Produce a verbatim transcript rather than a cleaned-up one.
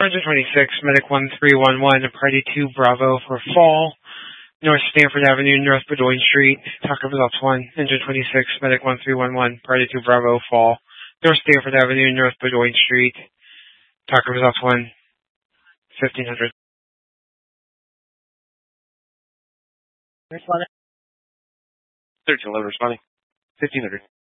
Engine twenty-six, Medic one three one one, Party two Bravo for fall. North Stanford Avenue, North Bedoin Street, Taco Results one, Engine twenty-six, Medic one three one one, Party two Bravo, fall. North Stanford Avenue, North Bedoin Street, Taco Results one, fifteen hundred. Responding. thirteen eleven responding. fifteen hundred.